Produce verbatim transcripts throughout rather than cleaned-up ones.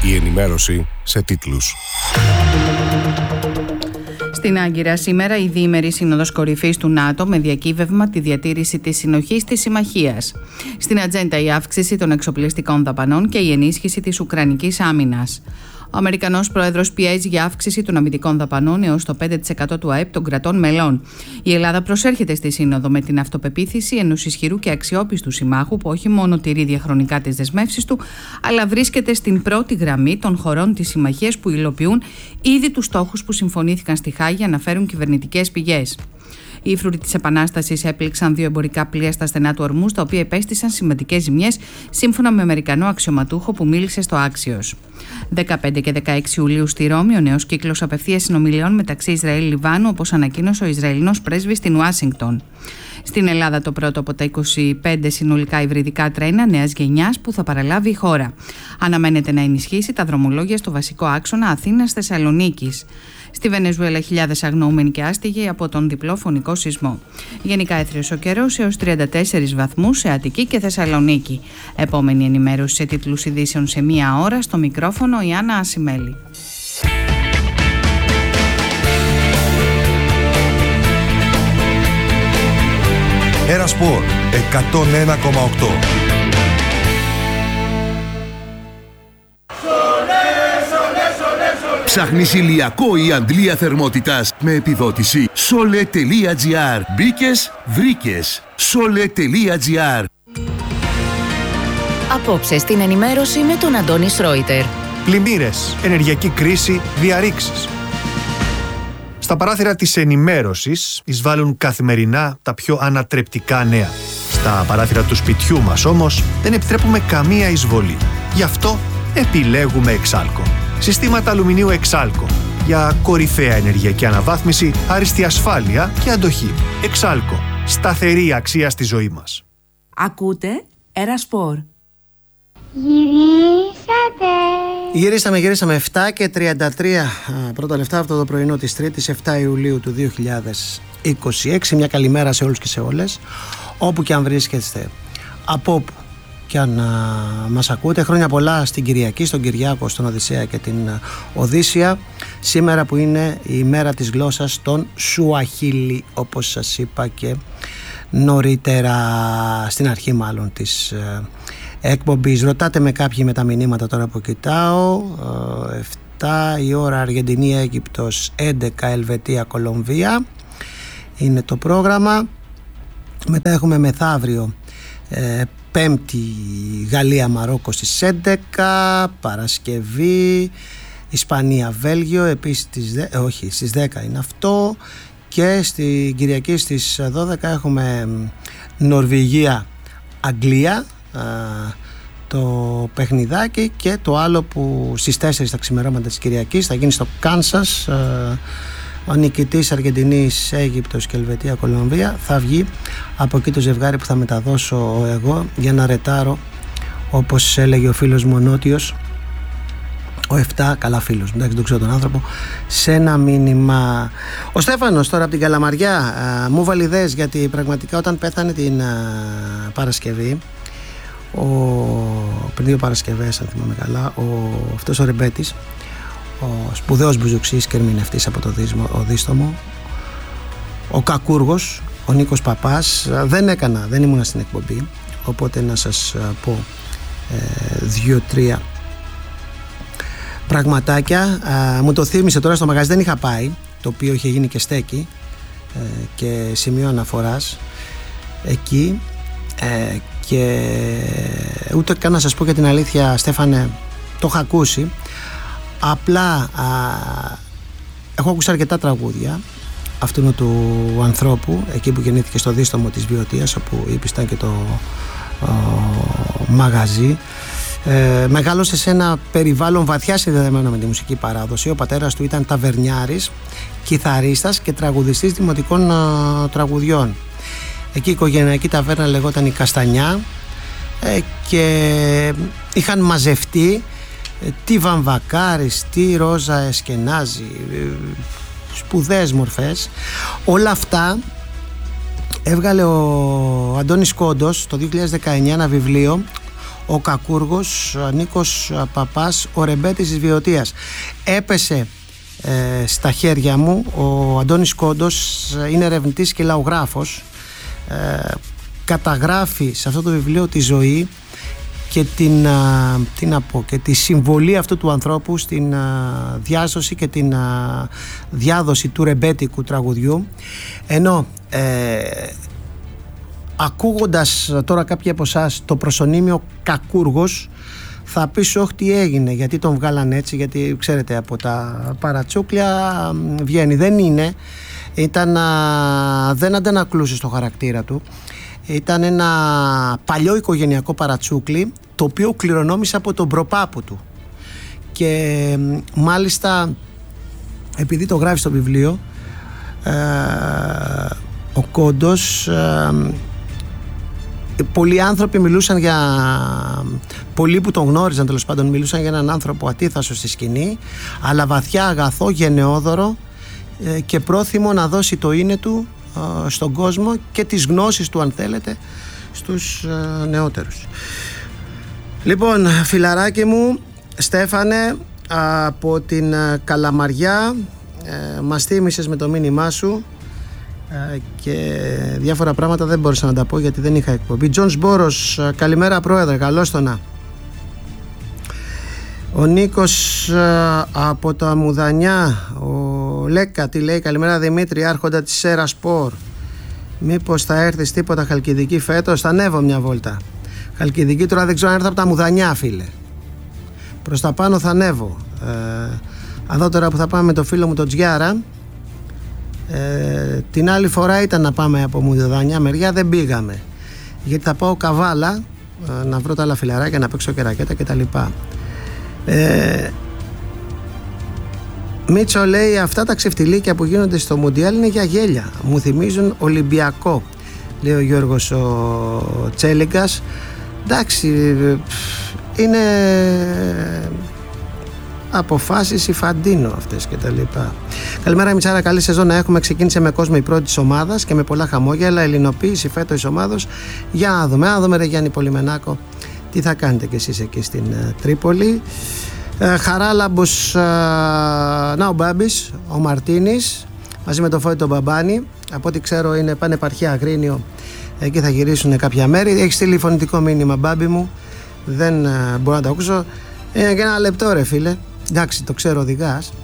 Η ενημέρωση σε τίτλους. Στην Άγκυρα σήμερα η διήμερη Σύνοδος Κορυφής του ΝΑΤΟ με διακύβευμα τη διατήρηση της συνοχής της συμμαχίας. Στην ατζέντα η αύξηση των εξοπλιστικών δαπανών και η ενίσχυση της ουκρανικής άμυνας. Ο Αμερικανός Πρόεδρος πιέζει για αύξηση των αμυντικών δαπανών έως το πέντε τοις εκατό του ΑΕΠ των κρατών μελών. Η Ελλάδα προσέρχεται στη Σύνοδο με την αυτοπεποίθηση ενός ισχυρού και αξιόπιστου συμμάχου που όχι μόνο τηρεί διαχρονικά τις δεσμεύσεις του, αλλά βρίσκεται στην πρώτη γραμμή των χωρών της συμμαχίας που υλοποιούν ήδη τους στόχους που συμφωνήθηκαν στη Χάγη, αναφέρουν κυβερνητικές πηγές. Οι ύφρουροι της Επανάστασης έπληξαν δύο εμπορικά πλοία στα στενά του Ορμούζ, τα οποία επέστησαν σημαντικές ζημιές, σύμφωνα με Αμερικανό αξιωματούχο που μίλησε στο Άξιος. δεκαπέντε και δεκαέξι Ιουλίου στη Ρώμη, ο νέος κύκλος απευθείας συνομιλιών μεταξύ Ισραήλ-Λιβάνου, όπως ανακοίνωσε ο Ισραηλινός πρέσβης στην Ουάσιγκτον. Στην Ελλάδα, το πρώτο από τα είκοσι πέντε συνολικά υβριδικά τρένα νέας γενιάς που θα παραλάβει η χώρα. Αναμένεται να ενισχύσει τα δρομολόγια στο βασικό άξονα Αθήνας-Θεσσαλονίκης. Στη Βενεζουέλα, χιλιάδες αγνοούμενοι και άστιγοι από τον διπλό φωνικό σεισμό. Γενικά έθριος ο καιρός έως τριάντα τέσσερις βαθμούς σε Αττική και Θεσσαλονίκη. Επόμενη ενημέρωση σε τίτλους ειδήσεων σε μία ώρα. Στο μικρόφωνο η Άννα Ασημέλη. Ερασπορ εκατόν ένα κόμμα οκτώ. Ψάχνεις ηλιακό ή αντλία θερμότητας με επιδότηση Sole.gr. Μπήκες, βρήκες. Sole.gr. Απόψε στην ενημέρωση με τον Αντώνη Σρόιτερ. Πλημμύρες, ενεργειακή κρίση, διαρρήξεις. Στα παράθυρα της ενημέρωσης εισβάλλουν καθημερινά τα πιο ανατρεπτικά νέα. Στα παράθυρα του σπιτιού μας όμως δεν επιτρέπουμε καμία εισβολή. Γι' αυτό επιλέγουμε Εξάλκο. Συστήματα αλουμινίου Εξάλκο για κορυφαία ενεργειακή αναβάθμιση, άριστη ασφάλεια και αντοχή. Εξάλκο. Σταθερή αξία στη ζωή μας. Ακούτε Ερασπορ. Γυρίσατε. Γυρίσαμε, γυρίσαμε επτά και τριάντα τρία πρώτα λεφτά αυτό το πρωινό της Τρίτης, επτά Ιουλίου του δύο χιλιάδες είκοσι έξι. Μια καλημέρα σε όλους και σε όλες, όπου και αν βρίσκεστε, από όπου και αν α, μας ακούτε. Χρόνια πολλά στην Κυριακή, στον Κυριάκο, στον Οδυσσέα και την α, Οδύσσια. Σήμερα που είναι η ημέρα της γλώσσας των Σουαχίλι, όπως σας είπα και νωρίτερα, στην αρχή μάλλον της α, εκπομπής. Ρωτάτε με κάποιοι με τα μηνύματα τώρα που κοιτάω. Α, επτά η ώρα Αργεντινή, Αίγυπτος, έντεκα Ελβετία, Κολομβία είναι το πρόγραμμα. Μετά έχουμε μεθαύριο ε, Πέμπτη Γαλλία Μαρόκο στις έντεκα, Παρασκευή Ισπανία Βέλγιο επίσης στις, ε, όχι, στις δέκα είναι αυτό, και στην Κυριακή στις δώδεκα έχουμε Νορβηγία Αγγλία α, το παιχνιδάκι, και το άλλο που στις τέσσερις τα ξημερώματα της Κυριακής θα γίνει στο Κάνσας. Α, ο νικητής Αργεντινής, Αίγυπτος και Ελβετία, Κολομβία, θα βγει από εκεί το ζευγάρι που θα μεταδώσω εγώ για να ρετάρω, όπως έλεγε ο φίλος μου ο Νότιος, ο επτά, καλά φίλος μου, εντάξει, τον ξέρω τον άνθρωπο, σε ένα μήνυμα. Ο Στέφανος τώρα από την Καλαμαριά α, μου βάλει ιδέες, γιατί πραγματικά όταν πέθανε την α, Παρασκευή, ο, πριν δύο Παρασκευές αν θυμάμαι καλά, ο, αυτός ο Ρεμπέτης, ο σπουδαίος μπουζουξής και ερμηνευτής από το δίσμο, ο Δίστομο, ο Κακούργος, ο Νίκος Παπάς, δεν έκανα, δεν ήμουνα στην εκπομπή, οπότε να σας πω ε, δύο-τρία πραγματάκια. Α, μου το θύμισε τώρα, στο μαγαζί δεν είχα πάει, το οποίο είχε γίνει και στέκι ε, και σημείο αναφοράς εκεί, ε, και ούτε καν να σας πω για την αλήθεια, Στέφανε, το είχα ακούσει. Απλά α, έχω ακούσει αρκετά τραγούδια αυτού του ανθρώπου, εκεί που γεννήθηκε στο Δίστομο της Βιωτίας, όπου ήταν και το ο, μαγαζί. Ε, μεγάλωσε σε ένα περιβάλλον βαθιά συνδεδεμένο με τη μουσική παράδοση. Ο πατέρας του ήταν ταβερνιάρης, κιθαρίστας και τραγουδιστής δημοτικών α, τραγουδιών. Εκεί η οικογενειακή ταβέρνα λεγόταν η Καστανιά, ε, και είχαν μαζευτεί τι Βαμβακάρης, τι Ρόζα Εσκενάζη, σπουδαίες μορφές. Όλα αυτά έβγαλε ο Αντώνης Κόντος το δύο χιλιάδες δεκαεννιά ένα βιβλίο, ο κακούργος Νίκος Παπάς, ο ρεμπέτης της Βιωτίας. Έπεσε ε, στα χέρια μου. Ο Αντώνης Κόντος είναι ερευνητής και λαογράφος. Ε, καταγράφει σε αυτό το βιβλίο τη ζωή και την, α, τι να πω, και τη συμβολή αυτού του ανθρώπου στην α, διάσωση και την α, διάδοση του ρεμπέτικου τραγουδιού. Ενώ ε, ακούγοντας τώρα κάποιοι από εσάς το προσωνύμιο κακούργος, θα πεις όχι τι έγινε, γιατί τον βγάλαν έτσι, γιατί ξέρετε από τα παρατσούκλια βγαίνει. Δεν είναι. Ήταν, α, δεν αντανακλούσε στο χαρακτήρα του. Ήταν ένα παλιό οικογενειακό παρατσούκλι, το οποίο κληρονόμησε από τον προπάπου του. Και μάλιστα, επειδή το γράφει στο βιβλίο, ε, ο Κόντος, ε, πολλοί άνθρωποι μιλούσαν για, πολλοί που τον γνώριζαν τέλος πάντων, μιλούσαν για έναν άνθρωπο ατίθασο στη σκηνή, αλλά βαθιά αγαθό, γενναιόδωρο ε, και πρόθυμο να δώσει το είναι του ε, στον κόσμο και τις γνώσεις του, αν θέλετε, στους ε, νεότερους. Λοιπόν, φιλαράκι μου Στέφανε από την Καλαμαριά, ε, μας θύμισες με το μήνυμά σου ε, και διάφορα πράγματα δεν μπόρεσα να τα πω γιατί δεν είχα εκπομπή. Τζον Μπόρος, καλημέρα πρόεδρε, καλώς το να. Ο Νίκος ε, από τα Μουδανιά, ο Λέκα τι λέει, καλημέρα Δημήτρη, άρχοντα της Σέρα Σπορ. Μήπως θα έρθεις τίποτα Χαλκιδική φέτος? Θα ανέβω μια βόλτα Χαλκιδική, τώρα δεν ξέρω αν έρθω από τα Μουδανιά, φίλε. Προς τα πάνω θα ανέβω. Ε, εδώ τώρα που θα πάμε με το φίλο μου τον Τζιάρα, ε, την άλλη φορά ήταν να πάμε από Μουδανιά μεριά, δεν πήγαμε. Γιατί θα πάω Καβάλα, ε, να βρω τα άλλα φιλαράκια, να παίξω και ρακέτα κτλ. Ε, Μίτσο λέει, αυτά τα ξεφτιλίκια που γίνονται στο Μουντιάλ είναι για γέλια. Μου θυμίζουν Ολυμπιακό, λέει ο Γιώργος ο Τσέλιγκας. Εντάξει, είναι αποφάσεις Ιφαντίνο αυτές και τα λοιπά. Καλημέρα Μιτσάρα, καλή σεζόν να έχουμε. Ξεκίνησε με κόσμο η πρώτη της ομάδας και με πολλά χαμόγελα. Ελληνοποίηση φέτος της ομάδος. Για να δούμε, να δούμε ρε Γιάννη Πολυμενάκο, τι θα κάνετε κι εσείς εκεί στην uh, Τρίπολη. uh, Χαράλαμπος, uh, να ο Μπάμπης, ο Μαρτίνης μαζί με το Φώτη τον Μπαμπάνη, από ό,τι ξέρω είναι πάνε επαρχία Αγρίνιο, εκεί θα γυρίσουν κάποια μέρη. Έχει στείλει φωνητικό μήνυμα Μπάμπη μου, δεν uh, μπορώ να το ακούσω. Είναι και ένα λεπτό ρε φίλε, εντάξει το ξέρω οδηγάς.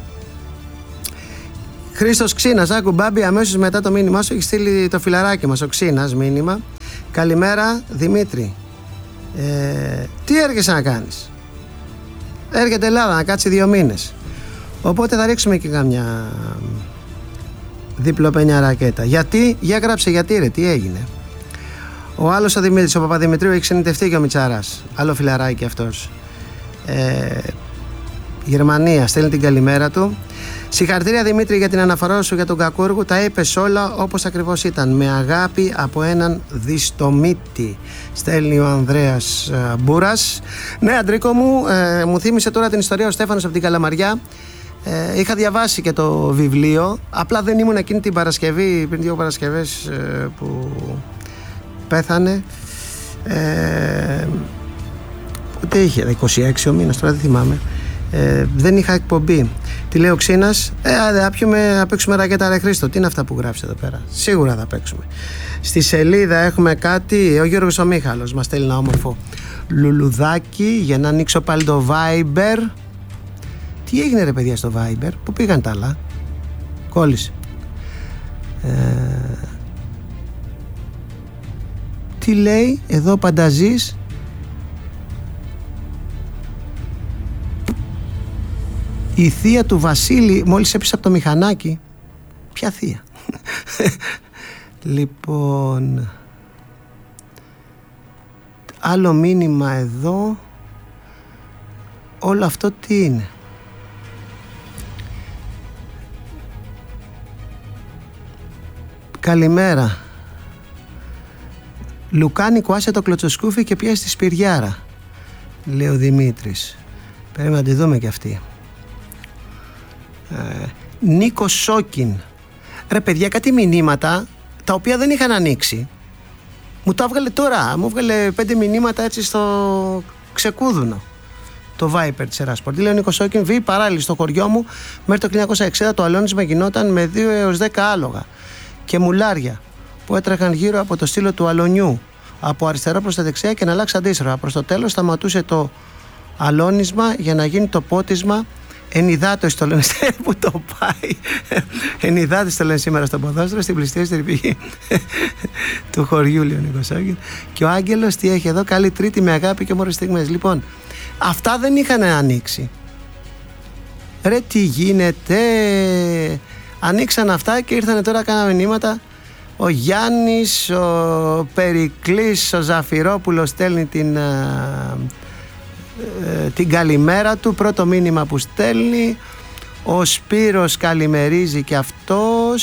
Χρήστος Ξίνας, άκου Μπάμπη, αμέσως μετά το μήνυμά σου έχει στείλει το φιλαράκι μας ο Ξίνας μήνυμα. Καλημέρα Δημήτρη, ε, τι έρχεσαι να κάνεις? Έρχεται Ελλάδα να κάτσει δύο μήνες, οπότε θα ρίξουμε και κάμια διπλοπένια ρακέτα. Γιατί, για γράψε γιατί ρε, τι έγινε? Ο άλλος ο Δημήτρης, ο Παπαδημητρίου, έχει ξενιτευτεί και ο Μιτσάρας, άλλο φιλαράκι αυτός. ε, Γερμανία, στέλνει την καλημέρα του. Συγχαρητήρια Δημήτρη για την αναφορά σου για τον Κακούργο. Τα είπες όλα όπως ακριβώς ήταν. Με αγάπη από έναν διστομίτη. Στέλνει ο Ανδρέας ε, Μπούρας. Ναι, Αντρίκο μου, ε, μου θύμισε τώρα την ιστορία ο Στέφανος από την Καλαμαριά. Ε, είχα διαβάσει και το βιβλίο. Απλά δεν ήμουν εκείνη την Παρασκευή, πριν δύο Παρασκευές ε, που πέθανε. Ε, ούτε είχε, είκοσι έξι ο μήνας, τώρα δεν θυμάμαι. Ε, δεν είχα εκπομπή. Τι λέει ο Ξίνας? Ε, α, πιούμε, να παίξουμε ρακέτα ρε Χρήστο. Τι είναι αυτά που γράφεις εδώ πέρα? Σίγουρα θα παίξουμε. Στη σελίδα έχουμε κάτι. Ο Γιώργος ο Μίχαλος μας στέλνει ένα όμορφο λουλουδάκι για να ανοίξω πάλι το Viber. Τι έγινε ρε παιδιά στο Viber? Πού πήγαν τα άλλα? Κόλλησε. ε, Τι λέει εδώ Πανταζής? Η θεία του Βασίλη μόλις έπεσε από το μηχανάκι. Ποια θεία? Λοιπόν, άλλο μήνυμα εδώ. Όλο αυτό τι είναι? Καλημέρα. Λουκάνικο, άσε το κλωτσοσκούφι και πιάσει τη σπυριάρα, λέει ο Δημήτρης. Πρέπει να τη δούμε κι αυτή. Ε, Νίκο Σόκιν. Ρε παιδιά, κάτι μηνύματα τα οποία δεν είχαν ανοίξει. Μου τα έβγαλε τώρα. Μου έβγαλε πέντε μηνύματα έτσι στο ξεκούδουνο. Το Viper της Ερασπορ. Λέει ο Νίκος Σόκιν, βήη παράλληλη στο χωριό μου μέχρι το χίλια εννιακόσια εξήντα το αλώνισμα γινόταν με δύο έως δέκα άλογα και μουλάρια που έτρεχαν γύρω από το στήλο του αλωνιού από αριστερά προς τα δεξιά και να αλλάξει αντίστροφα. Προς το τέλος σταματούσε το αλώνισμα για να γίνει το πότισμα. Ενυδάτωση το λένε που το πάει. Ενυδάτωση το λένε σήμερα στο ποδόσφαιρο, στην πληστήρια πηγή του χωριού, λέει ο Νίκος Σόκιν. Και ο Άγγελος τι έχει εδώ, καλή Τρίτη με αγάπη και μωρές στιγμές. Λοιπόν, αυτά δεν είχαν ανοίξει. Ρε τι γίνεται. Ανοίξαν αυτά και ήρθαν τώρα κάνα μηνύματα. Ο Γιάννης, ο Περικλής, ο Ζαφυρόπουλος στέλνει την, την καλημέρα του. Πρώτο μήνυμα που στέλνει. Ο Σπύρος καλημερίζει και αυτός.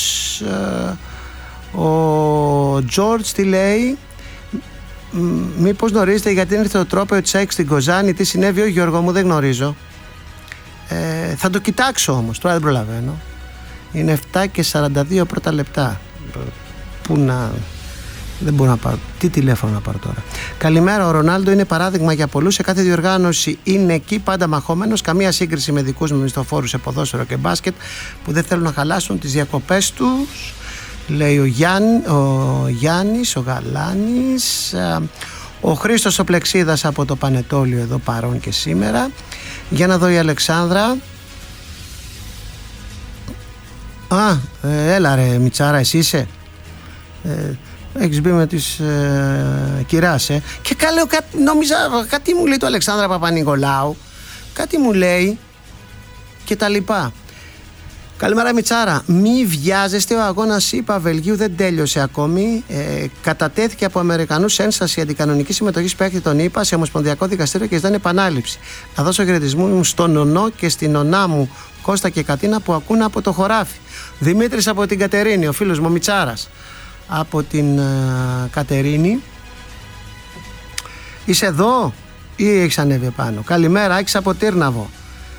Ο Τζόρτζ τι λέει. Μήπως γνωρίζετε γιατί ήρθε το τρόπο της ΑΕΚ στην Κοζάνη, τι συνέβη? Όχι Γιώργο μου, δεν γνωρίζω. ε, Θα το κοιτάξω όμως, τώρα δεν προλαβαίνω. Είναι επτά και σαράντα δύο πρώτα λεπτά. Πού να... Δεν μπορώ να πάρω. Τι τηλέφωνο να πάρω τώρα? Καλημέρα, ο Ρονάλντο είναι παράδειγμα για πολλούς. Σε κάθε διοργάνωση είναι εκεί, πάντα μαχόμενος. Καμία σύγκριση με δικούς μου μισθοφόρους σε ποδόσφαιρο και μπάσκετ που δεν θέλουν να χαλάσουν τις διακοπές τους. Λέει ο, Γιάννη, ο Γιάννης, ο Γαλάνης. Ο Χρήστος ο Πλεξίδας από το Πανετόλιο εδώ παρόν και σήμερα. Για να δω η Αλεξάνδρα. Α, ε, έλα ρε Μιτσάρα, εσύ είσαι. Ε, έχεις μπει με τις ε, κυράς, ε. Και καλέω, κάτι, νόμιζα, κάτι μου λέει το Αλεξάνδρα Παπα-Νικολάου. Κάτι μου λέει και τα λοιπά. Καλημέρα Μιτσάρα. Μη βιάζεστε, ο αγώνας ΗΠΑ Βελγίου δεν τέλειωσε ακόμη. Ε, κατατέθηκε από Αμερικανούς ένσταση αντικανονική συμμετοχή παίκτη των ΗΠΑ σε Ομοσπονδιακό Δικαστήριο και ζητάνε επανάληψη. Να δώσω χαιρετισμού μου στον νονό και στην νονά μου Κώστα και Κατίνα που ακούνε από το χωράφι. Δημήτρης από την Κατερίνη, ο φίλος μου Μιτσάρας από την uh, Κατερίνη. Είσαι εδώ ή έχεις ανέβει επάνω? Καλημέρα, Άκης από Τύρναβο.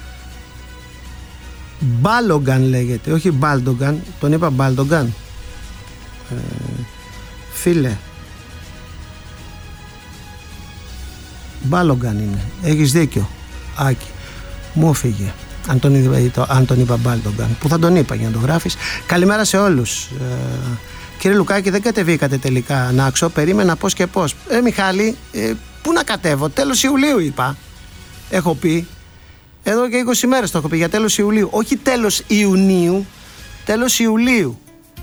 Μπάλογκαν λέγεται, όχι Μπάλντογκαν. Τον είπα Μπάλντογκαν. ε, Φίλε, Μπάλογκαν είναι. Έχεις δίκιο Άκη, μου φύγε αν τον, είπα, αν τον είπα Μπάλντογκαν, που θα τον είπα για να το γράφεις. Καλημέρα σε όλους. ε, Κύριε Λουκάκη, δεν κατεβήκατε τελικά Νάξο? Περίμενα πώς και πώς. Ε Μιχάλη, ε, πού να κατέβω? Τέλος Ιουλίου είπα. Έχω πει εδώ και είκοσι μέρες το έχω πει, για τέλος Ιουλίου. Όχι τέλος Ιουνίου, τέλος Ιουλίου.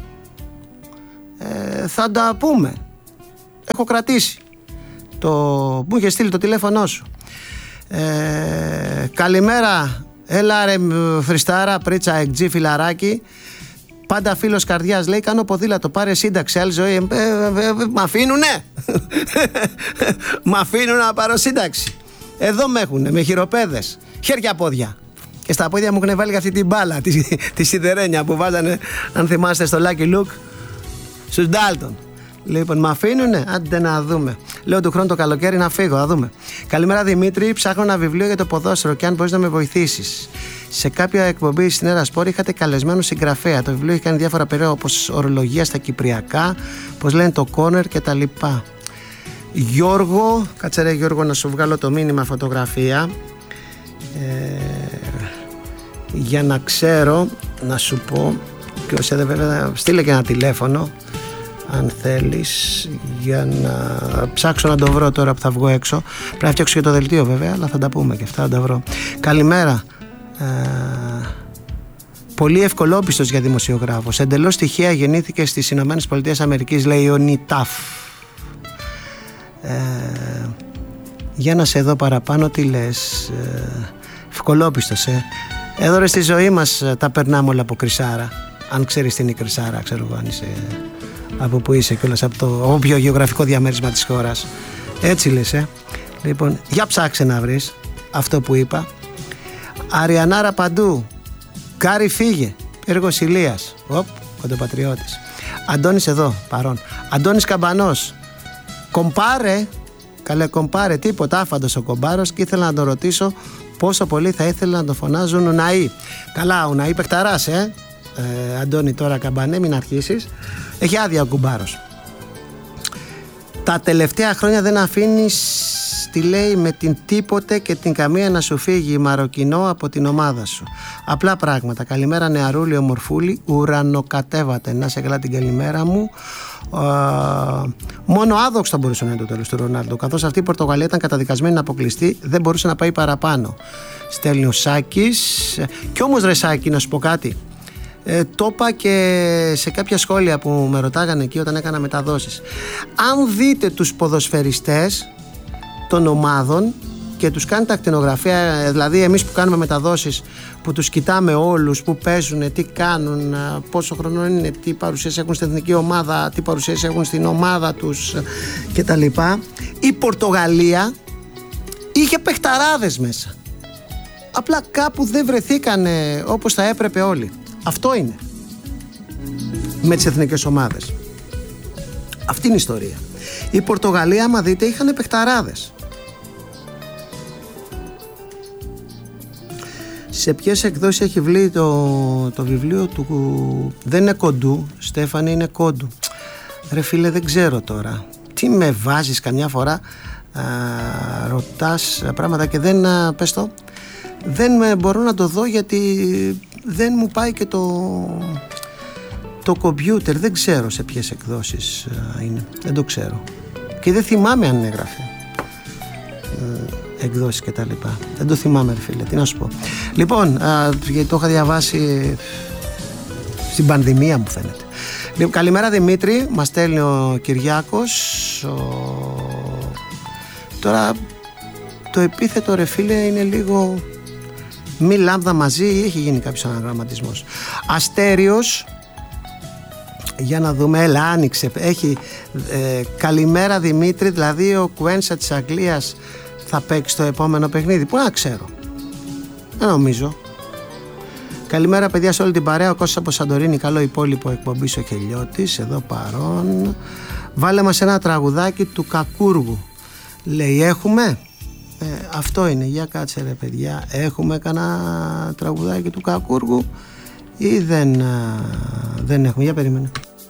ε, Θα τα πούμε. Έχω κρατήσει το... Μου είχε στείλει το τηλέφωνό σου. ε, Καλημέρα. Έλα ρε Φριστάρα, πρίτσα εκτζή φιλαράκι. Πάντα φίλος καρδιάς, λέει, κάνω ποδήλατο, πάρε σύνταξη, άλλη ζωή. ε, ε, ε, Μ' αφήνουνε Μ' αφήνουν να πάρω σύνταξη. Εδώ με έχουνε, με χειροπέδες, χέρια πόδια. Και στα πόδια μου έχουν βάλει αυτή την μπάλα, τη, τη σιδερένια που βάζανε, αν θυμάστε, στο Lucky Luke στους Ντάλτον. Λοιπόν, μ' αφήνουνε, άντε να δούμε. Λέω του χρόνου το καλοκαίρι να φύγω, θα δούμε. Καλημέρα Δημήτρη, ψάχνω ένα βιβλίο για το ποδόσφαιρο και αν μπορείς να με βοηθήσεις. Σε κάποια εκπομπή στην Ερασπόρ είχατε καλεσμένο συγγραφέα. Το βιβλίο έχει κάνει διάφορα περίοδο όπως ορολογία στα κυπριακά, πώς λένε το κόρνερ κτλ. Γιώργο, κάτσε ρε Γιώργο να σου βγάλω το μήνυμα φωτογραφία. Ε, για να ξέρω, να σου πω. Και όσοι δεν βέβαια, στείλε και ένα τηλέφωνο αν θέλεις, για να ψάξω να το βρω τώρα που θα βγω έξω. Πρέπει να φτιάξω και το δελτίο βέβαια, αλλά θα τα πούμε και αυτά, θα τα βρω. Καλημέρα. Ε, πολύ ευκολόπιστος για δημοσιογράφος. Εντελώς τυχαία γεννήθηκε στις Ηνωμένες Πολιτείες Αμερικής, λέει ο Νιτάφ. Ε, για να σε δω παραπάνω, τι λες? Ε, ευκολόπιστος, ε. Εδώ ρε στη ζωή μας τα περνάμε όλα από κρυσάρα. Αν ξέρεις τι είναι η κρυσάρα, ξέρω εγώ αν είσαι από που είσαι κιόλας, από το όποιο γεωγραφικό διαμέρισμα της χώρας. Έτσι λες, ε. Λοιπόν, για ψάξε να βρεις αυτό που είπα. Αριανάρα παντού. Κάρι φύγε. Έργος Ηλίας. Οπ, κοντοπατριώτης. Αντώνης εδώ, παρόν. Αντώνης Καμπανός. Κομπάρε. Καλέ κομπάρε, τίποτα, άφαντος ο κομπάρος και ήθελα να τον ρωτήσω πόσο πολύ θα ήθελα να τον φωνάζουν Ουναή. Καλά, Ουναή παιχταράς, ε. ε. Αντώνη τώρα Καμπανέ, μην αρχίσεις. Έχει άδεια ο κουμπάρος. Τα τελευταία χρόνια δεν αφήνεις τη λέει με την τίποτε και την καμία να σου φύγει Μαροκινό από την ομάδα σου. Απλά πράγματα. Καλημέρα νεαρούλη, ομορφούλη, ουρανοκατέβατε. Να σε καλά την καλημέρα μου. Uh, μόνο άδοξο θα μπορούσε να είναι το τέλος του Ρονάλντο, καθώς αυτή η Πορτογαλία ήταν καταδικασμένη να αποκλειστεί, δεν μπορούσε να πάει παραπάνω. Στέλνει ο Σάκης. Κι όμως ρε Σάκη, να σου πω κάτι. Ε, το είπα και σε κάποια σχόλια που με ρωτάγανε εκεί όταν έκανα μεταδόσεις. Αν δείτε τους ποδοσφαιριστές των ομάδων και τους κάνετε ακτινογραφία, δηλαδή εμείς που κάνουμε μεταδόσεις, που τους κοιτάμε όλους, που παίζουν, τι κάνουν, πόσο χρόνο είναι, τι παρουσίες έχουν στην εθνική ομάδα, τι παρουσίες έχουν στην ομάδα τους κτλ. Η Πορτογαλία είχε παιχταράδες μέσα. Απλά κάπου δεν βρεθήκανε όπως θα έπρεπε όλοι. Αυτό είναι με τις εθνικές ομάδες. Αυτή είναι η ιστορία. Η Πορτογαλία, άμα δείτε, είχαν παιχταράδες. Σε ποιες εκδόσεις έχει βγει το, το βιβλίο του? Δεν είναι Κοντού, Στέφανη, είναι Κόντου. Ρε φίλε, δεν ξέρω τώρα. Τι με βάζεις καμιά φορά, α, ρωτάς πράγματα και δεν, α, πες το, δεν μπορώ να το δω γιατί δεν μου πάει και το, το κομπιούτερ. Δεν ξέρω σε ποιες εκδόσεις α, είναι. Δεν το ξέρω. Και δεν θυμάμαι αν έγραφε εκδόσεις και τα λοιπά. Δεν το θυμάμαι ρε φίλε, τι να σου πω. Λοιπόν, α, γιατί το είχα διαβάσει στην πανδημία μου φαίνεται. Λοιπόν, καλημέρα Δημήτρη, μας στέλνει ο Κυριάκος. Ο... Τώρα το επίθετο ρε φίλε είναι λίγο μη λάμδα μαζί ή έχει γίνει κάποιος αναγραμματισμός. Αστέριος, για να δούμε, έλα άνοιξε. Έχει ε, καλημέρα Δημήτρη, δηλαδή ο Κουένσα της Αγγλίας θα παίξει το επόμενο παιχνίδι. Πού να ξέρω, δεν νομίζω. Καλημέρα παιδιά σε όλη την παρέα. Ο Κώστας από Σαντορίνη, καλό υπόλοιπο εκπομπής ο Χελιώτης, εδώ παρόν. Βάλε μας ένα τραγουδάκι του Κακούργου. Λέει έχουμε ε, αυτό είναι, για κάτσε ρε παιδιά. Έχουμε κανένα τραγουδάκι του Κακούργου ή δεν, α, δεν έχουμε? Για περίμενε.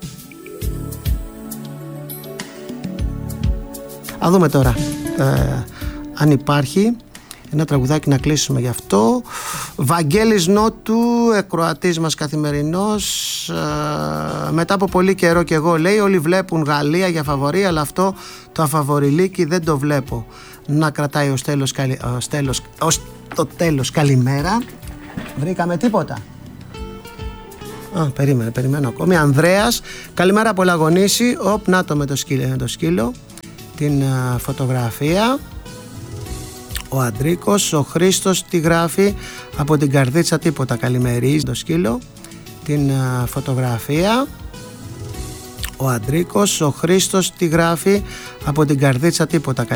Α δούμε τώρα ε, αν υπάρχει ένα τραγουδάκι να κλείσουμε γι' αυτό. Βαγγέλης Νότου, εκροατής μας καθημερινός, ε, μετά από πολύ καιρό και εγώ λέει, όλοι βλέπουν Γαλλία για φαβορί, αλλά αυτό το αφαβοριλίκι δεν το βλέπω να κρατάει ως τέλος, ως τέλος, ως το τέλος. Καλημέρα. Βρήκαμε τίποτα? Α, περίμενε, περιμένω ακόμη. Ανδρέας, καλημέρα από Λαγονίση. Οπ, να το με το σκύλο, με το σκύλο. Την α, φωτογραφία. Ο Αντρίκος, ο Χρήστος τι γράφει? Από την Καρδίτσα τίποτα. Καλημερίζει το σκύλο. Την α, φωτογραφία. Ο Αντρίκος, ο Χρήστος τι γράφει? Από την Καρδίτσα τίποτα.